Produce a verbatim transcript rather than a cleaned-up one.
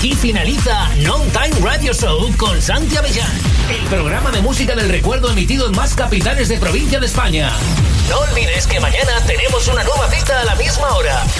Aquí finaliza Non Time Radio Show con Santi Avellán, el programa de música del recuerdo emitido en más capitales de provincia de España. No olvides que mañana tenemos una nueva cita a la misma hora.